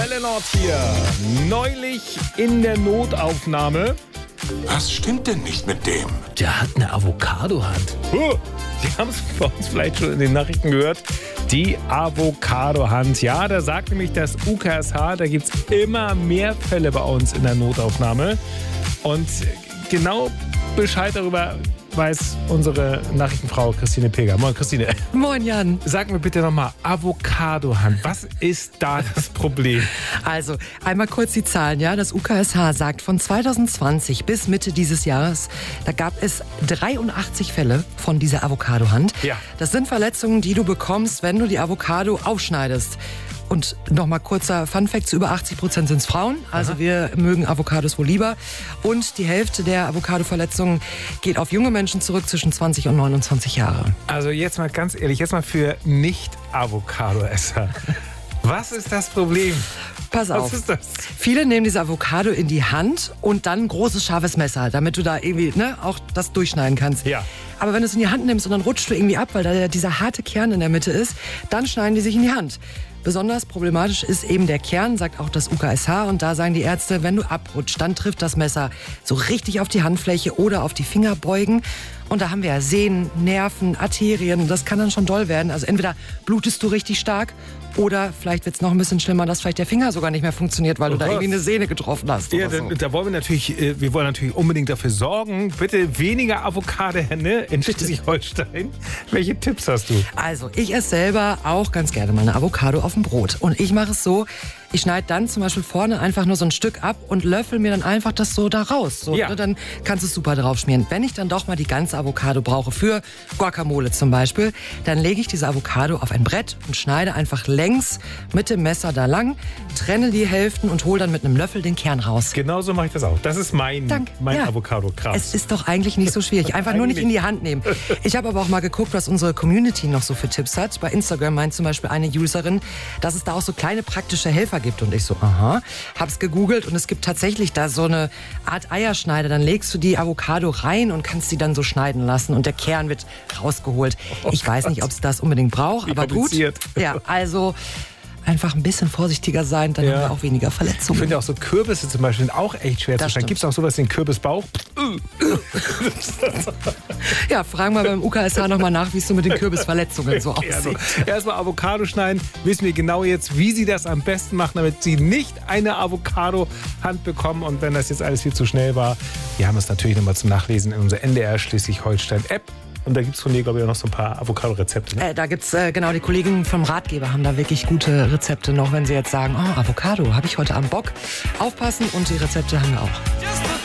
Welle Nord hier. Neulich in der Notaufnahme. Was stimmt denn nicht mit dem? Der hat eine Avocado-Hand. Sie haben es bei uns vielleicht schon in den Nachrichten gehört. Die Avocado-Hand. Ja, da sagt nämlich das UKSH, da gibt es immer mehr Fälle bei uns in der Notaufnahme. Und genau Bescheid darüber weiß unsere Nachrichtenfrau Christine Peger. Moin, Christine. Moin, Jan. Sag mir bitte nochmal, Avocado-Hand, was ist da das Problem? Also, einmal kurz die Zahlen, ja. Das UKSH sagt, von 2020 bis Mitte dieses Jahres, da gab es 83 Fälle von dieser Avocado-Hand. Ja. Das sind Verletzungen, die du bekommst, wenn du die Avocado aufschneidest. Und nochmal kurzer Funfact, zu über 80% sind es Frauen. Also wir mögen Avocados wohl lieber. Und die Hälfte der Avocado-Verletzungen geht auf junge Menschen zurück zwischen 20 und 29 Jahre. Also jetzt mal ganz ehrlich, jetzt mal für Nicht-Avocado-Esser. Was ist das Problem? Pass auf. Was ist das? Viele nehmen diese Avocado in die Hand und dann ein großes, scharfes Messer, damit du da irgendwie auch das durchschneiden kannst. Ja. Aber wenn du es in die Hand nimmst und dann rutscht du irgendwie ab, weil da dieser harte Kern in der Mitte ist, dann schneiden die sich in die Hand. Besonders problematisch ist eben der Kern, sagt auch das UKSH. Und da sagen die Ärzte, wenn du abrutscht, dann trifft das Messer so richtig auf die Handfläche oder auf die Fingerbeugen. Und da haben wir ja Sehnen, Nerven, Arterien. Das kann dann schon doll werden. Also entweder blutest du richtig stark oder vielleicht wird es noch ein bisschen schlimmer, dass vielleicht der Finger sogar nicht mehr funktioniert, weil du da irgendwie eine Sehne getroffen hast. Ja, oder so. da wollen wir wollen natürlich unbedingt dafür sorgen, bitte weniger Avocado-Hände in Schleswig-Holstein. Welche Tipps hast du? Also, ich esse selber auch ganz gerne mal eine Avocado auf dem Brot. Und ich mache es so, ich schneide dann zum Beispiel vorne einfach nur so ein Stück ab und löffel mir dann einfach das so da raus. So, Ja. Dann kannst du es super drauf schmieren. Wenn ich dann doch mal die ganze Avocado brauche, für Guacamole zum Beispiel, dann lege ich diese Avocado auf ein Brett und schneide einfach längs mit dem Messer da lang, trenne die Hälften und hole dann mit einem Löffel den Kern raus. Genauso mache ich das auch. Das ist mein Ja. Avocado. Krass. Es ist doch eigentlich nicht so schwierig. Einfach nur nicht in die Hand nehmen. Ich habe aber auch mal geguckt, was unsere Community noch so für Tipps hat. Bei Instagram meint zum Beispiel eine Userin, dass es da auch so kleine praktische Helfer gibt. Und ich so, hab's gegoogelt und es gibt tatsächlich da so eine Art Eierschneider. Dann legst du die Avocado rein und kannst sie dann so schneiden lassen und der Kern wird rausgeholt. Ich weiß nicht, ob es das unbedingt braucht, aber gut. kompliziert. Ja, also einfach ein bisschen vorsichtiger sein, dann haben wir auch weniger Ich Verletzungen. finde auch so Kürbisse zum Beispiel sind auch echt schwer zu schneiden. stimmt. Gibt es auch sowas wie den Kürbisbauch? Ja, fragen wir beim UKSH nochmal nach, wie es so mit den Kürbisverletzungen so aussieht. Also, erstmal Avocado schneiden. Wissen wir genau jetzt, wie Sie das am besten machen, damit Sie nicht eine Avocado-Hand bekommen. Und wenn das jetzt alles viel zu schnell war, wir haben es natürlich nochmal zum Nachlesen in unserer NDR Schleswig-Holstein-App. Und da gibt es von dir, glaube ich, auch noch so ein paar Avocado-Rezepte. Ne? Da gibt's genau, die Kollegen vom Ratgeber haben da wirklich gute Rezepte noch, wenn sie jetzt sagen, Avocado, habe ich heute Abend Bock. Aufpassen und die Rezepte haben wir auch.